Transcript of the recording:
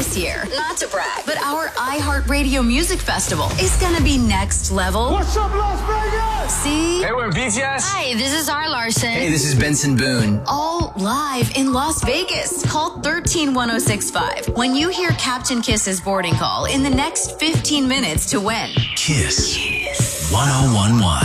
this year. Not to brag, but our iHeartRadio Music Festival is gonna be next level. What's up, Las Vegas? See? Hey, we're BTS. Hi, this is R. Larson. Hey, this is Benson Boone. All live in Las Vegas. Call 131065 when you hear Captain Kiss's boarding call in the next 15 minutes to win. Kiss 1011.